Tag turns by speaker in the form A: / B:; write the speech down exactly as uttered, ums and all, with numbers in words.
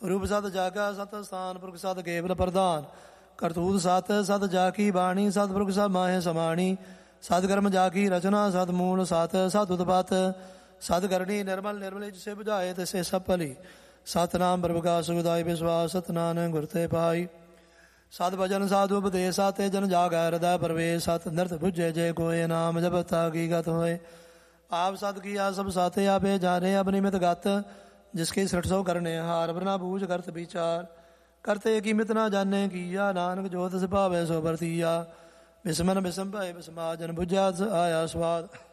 A: ਰੂਪ ਸਤ ਜਾਗਾ ਸਤ ਸਥਾਨ ਪੁਰਖ ਸਤ ਕੇਵਲ ਪ੍ਰਧਾਨ ਕਰਤੂਤ ਸਤ ਸਤ ਜਾ ਕੀ ਬਾਣੀ ਸਤ ਪੁਰਖ ਸਤ ਮਾਹੇ ਸਮਾਣੀ ਸਤ ਕਰਮ ਜਾ ਕੀ ਰਚਨਾ ਸਤ ਮੂਲ ਸਤ ਸਤ ਉਤਪਤ ਸਤ ਕਰਨੀ ਨਿਰਮਲ ਨਿਰਮਲ ਜਿਸੇ ਬੁਝਾਏ ਤਿਸੇ ਸਭ ਭਲੀ ਸਤਨਾਮ ਪ੍ਰਭੁਕਾ ਸੁਖਦਾਈ ਵਿਸ਼ਵਾਸ ਸਤਨਾਮ ਗੁਰ ਤੇ ਪਾਈ ਸਤ ਭਜਨ ਸਾਧੂ ਉਪਦੇਸ਼ ਸਾਤੇ ਜਨ ਜਾਗੈ ਹਿਰਦੈ ਪ੍ਰਵੇਸ਼ ਸਤ ਨਿਰਤ ਬੁਝੇ ਜੇ ਕੋਏ ਨਾਮ ਜਪਤਾ ਕੀ ਗਤ ਹੋਏ ਆਪ ਸਤ ਕੀਆ ਸਭ ਸਾਥੇ ਆਪੇ ਜਾਣੇ ਅਬਨਿਮਿਤ ਗਤ ਜਿਸਕੇ ਸ੍ਰਿਟ ਸੋ ਕਰਨੇ ਹਾਰ ਬਰਨਾ ਬੂਝ ਕਰਤ ਵਿਚਾਰ ਕਰਤੇ ਕੀਮਤ ਨਾ ਜਾਣੇ ਕੀਆ ਨਾਨਕ ਜੋ ਤਿਸ ਭਾਵੈ ਸੋ ਵਰਤੀਆ ਬਿਸਮਨ ਬਿਸਮ ਭਏ ਬਿਸਮਾ ਜਨ ਬੁਝਿਆ ਆਇਆ ਸਵਾਦ।